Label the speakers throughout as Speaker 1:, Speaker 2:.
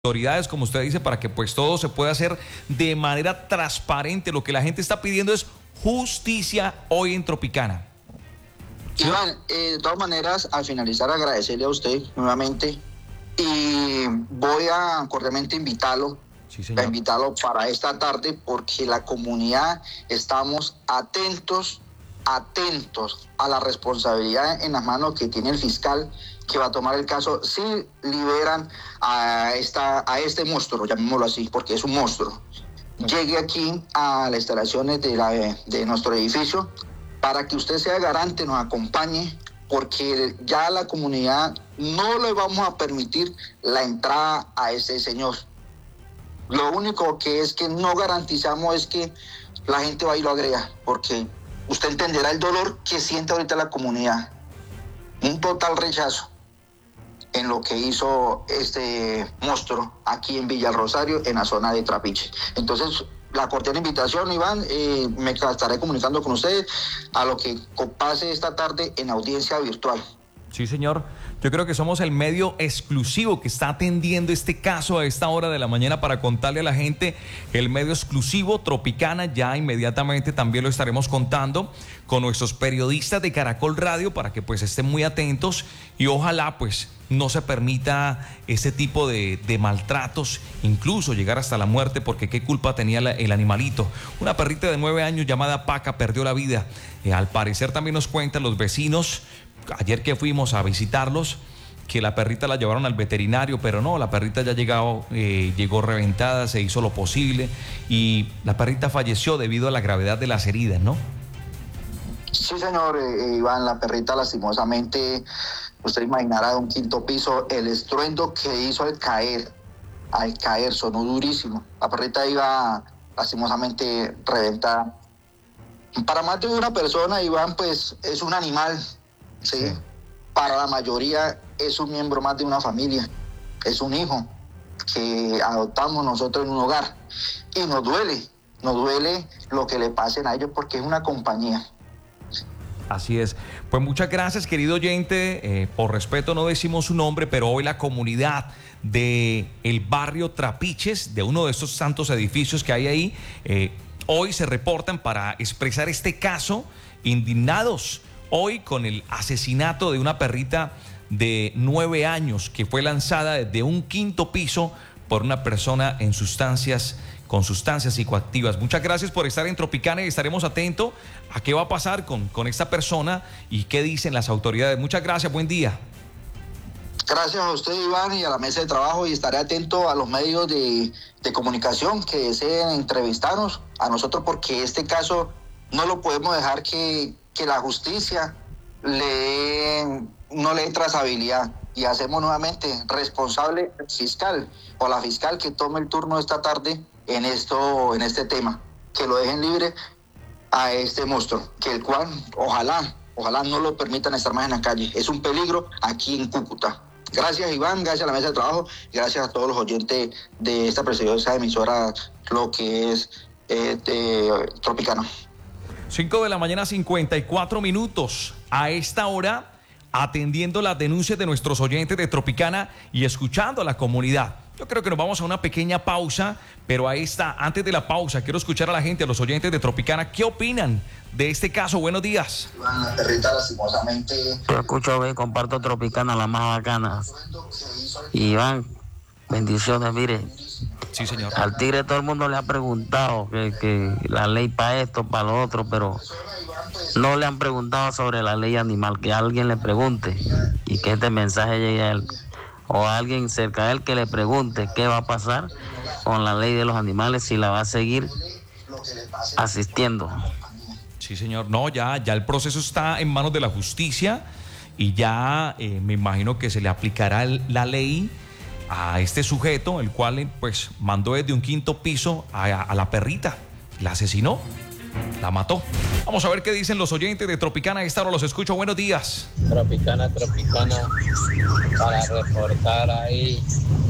Speaker 1: autoridades, como usted dice, para que pues todo se pueda hacer de manera transparente. Lo que la gente está pidiendo es justicia hoy en Tropicana.
Speaker 2: Iván, de todas maneras, al finalizar agradecerle a usted nuevamente y voy a cordialmente invitarlo, a invitarlo para esta tarde, porque la comunidad estamos atentos a la responsabilidad en las manos que tiene el fiscal, que va a tomar el caso si liberan a este monstruo, llamémoslo así, porque es un monstruo. Llegue aquí a las instalaciones de nuestro edificio para que usted sea garante, nos acompañe, porque ya la comunidad no le vamos a permitir la entrada a ese señor. Lo único que es que no garantizamos es que la gente va y lo agrega, porque usted entenderá el dolor que siente ahorita la comunidad. Un total rechazo en lo que hizo este monstruo aquí en Villa Rosario, en la zona de Trapiche. Entonces, la cordial invitación, Iván, me estaré comunicando con ustedes a lo que pase esta tarde en audiencia virtual.
Speaker 1: Sí, señor. Yo creo que somos el medio exclusivo que está atendiendo este caso a esta hora de la mañana para contarle a la gente. El medio exclusivo Tropicana, ya inmediatamente también lo estaremos contando con nuestros periodistas de Caracol Radio para que pues estén muy atentos y ojalá pues no se permita ese tipo de maltratos, incluso llegar hasta la muerte, porque qué culpa tenía el animalito. Una perrita de 9 años llamada Paca perdió la vida. Al parecer también nos cuentan los vecinos, ayer que fuimos a visitarlos, que la perrita la llevaron al veterinario, pero no, la perrita ya llegó reventada, se hizo lo posible y la perrita falleció debido a la gravedad de las heridas, ¿no?
Speaker 2: Sí, señor Iván, la perrita lastimosamente, usted imaginará, de un 5º piso, el estruendo que hizo al caer sonó durísimo. La perrita iba lastimosamente reventada. Para más de una persona, Iván, pues es un animal, ¿sí? Para la mayoría es un miembro más de una familia, es un hijo que adoptamos nosotros en un hogar. Y nos duele lo que le pasen a ellos porque es una compañía.
Speaker 1: Así es. Pues muchas gracias, querido oyente. Por respeto no decimos su nombre, pero hoy la comunidad del barrio Trapiches, de uno de estos tantos edificios que hay ahí, hoy se reportan para expresar este caso, indignados hoy con el asesinato de una perrita de 9 años que fue lanzada desde un 5º piso por una persona con sustancias psicoactivas. Muchas gracias por estar en Tropicana y estaremos atentos a qué va a pasar con esta persona y qué dicen las autoridades. Muchas gracias, buen día.
Speaker 2: Gracias a usted, Iván, y a la mesa de trabajo, y estaré atento a los medios de comunicación que deseen entrevistarnos a nosotros, porque este caso no lo podemos dejar que la justicia no le dé trazabilidad, y hacemos nuevamente responsable el fiscal o la fiscal que tome el turno esta tarde en este tema, que lo dejen libre a este monstruo, que el cual ojalá no lo permitan estar más en la calle. Es un peligro aquí en Cúcuta. Gracias, Iván, gracias a la mesa de trabajo, gracias a todos los oyentes de esta preciosa emisora, lo que es Tropicana.
Speaker 1: 5 de la mañana, 54 minutos. A esta hora, atendiendo las denuncias de nuestros oyentes de Tropicana y escuchando a la comunidad. Yo creo que nos vamos a una pequeña pausa, pero antes de la pausa, quiero escuchar a la gente, a los oyentes de Tropicana, ¿qué opinan de este caso? Buenos días.
Speaker 2: Iván, la perrita lastimosamente...
Speaker 3: Yo escucho y comparto Tropicana, la más bacana. Iván, bendiciones, mire.
Speaker 1: Sí, señor.
Speaker 3: Al tigre todo el mundo le ha preguntado que la ley para esto, para lo otro, pero no le han preguntado sobre la ley animal, que alguien le pregunte y que este mensaje llegue a él. O a alguien cerca de él que le pregunte qué va a pasar con la ley de los animales, si la va a seguir asistiendo.
Speaker 1: Sí, señor. No, ya el proceso está en manos de la justicia y ya me imagino que se le aplicará la ley a este sujeto, el cual pues mandó desde un 5º piso a la perrita, la asesinó, la mató. Vamos a ver qué dicen los oyentes de Tropicana. Esta hora los escucho. Buenos días.
Speaker 4: Tropicana, para reportar ahí,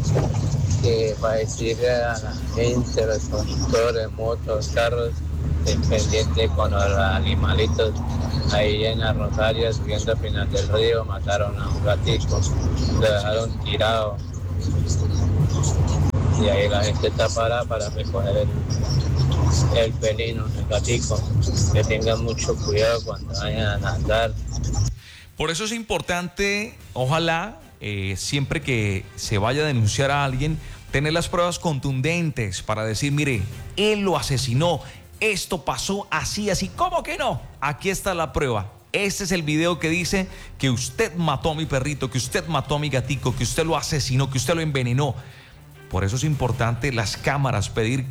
Speaker 4: que para decirle a la gente, los conductores, motos, carros, pendiente con los animalitos. Ahí en la Rosario, subiendo al final del río, mataron a un gatito, lo dejaron tirado. Y ahí la gente está parada para recoger el felino, el gatico. Que tengan mucho cuidado cuando vayan a andar.
Speaker 1: Por eso es importante, ojalá, siempre que se vaya a denunciar a alguien, tener las pruebas contundentes para decir, mire, él lo asesinó, esto pasó así, así. ¿Cómo que no? Aquí está la prueba. Este es el video que dice que usted mató a mi perrito, que usted mató a mi gatico, que usted lo asesinó, que usted lo envenenó. Por eso es importante las cámaras, pedir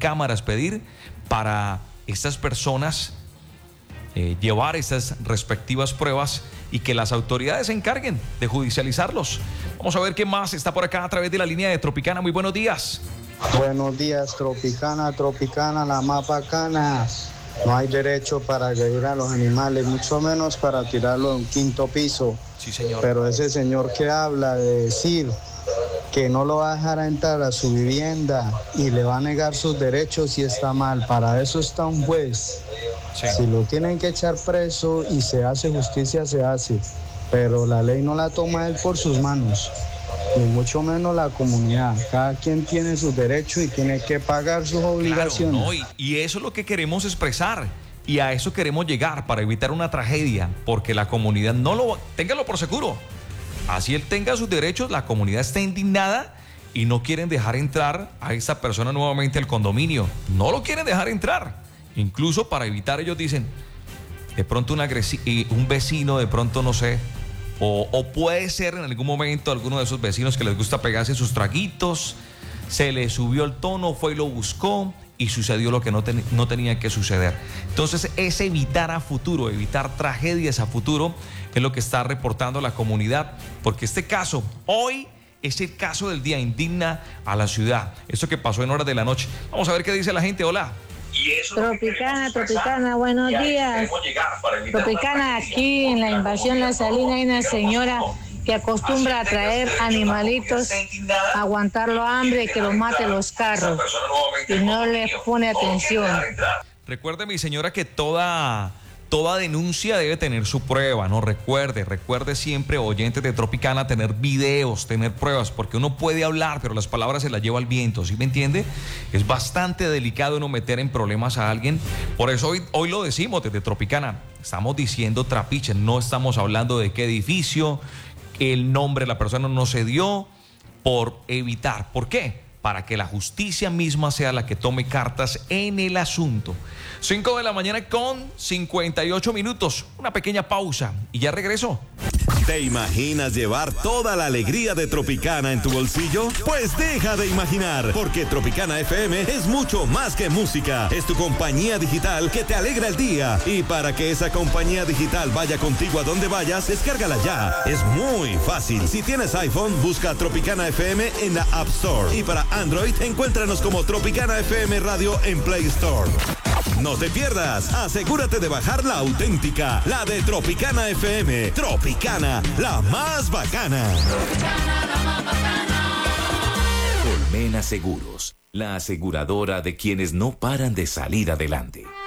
Speaker 1: para estas personas llevar estas respectivas pruebas y que las autoridades se encarguen de judicializarlos. Vamos a ver qué más está por acá a través de la línea de Tropicana. Muy buenos días.
Speaker 5: Buenos días, Tropicana, la más bacana. No hay derecho para agredir a los animales, mucho menos para tirarlo en un quinto piso.
Speaker 1: Sí, señor.
Speaker 5: Pero ese señor que habla de decir que no lo va a dejar entrar a su vivienda y le va a negar sus derechos y está mal. Para eso está un juez. Sí. Si lo tienen que echar preso y se hace justicia, se hace. Pero la ley no la toma él por sus manos, ni mucho menos la comunidad. Cada quien tiene sus derechos y tiene que pagar sus obligaciones.
Speaker 1: Claro, no, y eso es lo que queremos expresar. Y a eso queremos llegar para evitar una tragedia, porque la comunidad téngalo por seguro. Así él tenga sus derechos, la comunidad está indignada y no quieren dejar entrar a esta persona nuevamente al condominio. No lo quieren dejar entrar. Incluso para evitar, ellos dicen, de pronto un vecino, de pronto no sé, o puede ser en algún momento alguno de esos vecinos que les gusta pegarse sus traguitos, se le subió el tono, fue y lo buscó y sucedió lo que no tenía que suceder. Entonces es evitar a futuro, evitar tragedias a futuro, es lo que está reportando la comunidad, porque este caso, hoy es el caso del día, indigna a la ciudad. Esto que pasó en horas de la noche. Vamos a ver qué dice la gente. Hola.
Speaker 6: Tropicana, buenos días. Tropicana, aquí en la invasión La Salina hay una señora que acostumbra a traer animalitos, a aguantarlo hambre y que los mate los carros y no les pone atención.
Speaker 1: Recuerde, mi señora, que toda denuncia debe tener su prueba, ¿no? Recuerde siempre, oyentes de Tropicana, tener videos, tener pruebas, porque uno puede hablar, pero las palabras se las lleva al viento, ¿sí me entiende? Es bastante delicado uno meter en problemas a alguien. Por eso hoy lo decimos desde Tropicana, estamos diciendo trapiche, no estamos hablando de qué edificio, el nombre de la persona no se dio, por evitar. ¿Por qué? Para que la justicia misma sea la que tome cartas en el asunto. 5 de la mañana con 58 minutos. Una pequeña pausa y ya regreso.
Speaker 7: ¿Te imaginas llevar toda la alegría de Tropicana en tu bolsillo? Pues deja de imaginar, porque Tropicana FM es mucho más que música. Es tu compañía digital que te alegra el día. Y para que esa compañía digital vaya contigo a donde vayas, descárgala ya. Es muy fácil. Si tienes iPhone, busca Tropicana FM en la App Store. Y para Android, encuéntranos como Tropicana FM Radio en Play Store. No te pierdas, asegúrate de bajar la auténtica, la de Tropicana FM. Tropicana, la más bacana.
Speaker 8: Tropicana, la más bacana. Colmena Seguros, la aseguradora de quienes no paran de salir adelante.